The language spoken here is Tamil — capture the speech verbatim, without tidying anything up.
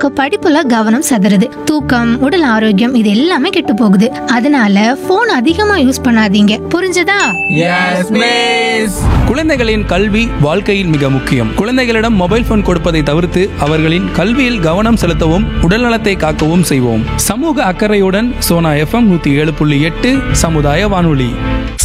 நமக்கு படிப்புல கவனம் சதுருது, தூக்கம், உடல் ஆரோக்கியம் இது எல்லாமே கெட்டு போகுது. அதனால போன் அதிகமா யூஸ் பண்ணாதீங்க, புரிஞ்சதா? Yes miss. குழந்தைகளின் கல்வி வாழ்க்கையில் மிக முக்கியம். குழந்தைகளிடம் மொபைல் போன் கொடுப்பதை தவிர்த்து அவர்களின் கல்வியில் கவனம் செலுத்தவும் உடல்நலத்தை காக்கவும் செய்வோம். சமூக அக்கறையுடன் சோனா எஃப்எம் நூத்தி ஏழு புள்ளி எட்டு சமுதாய வானொலி.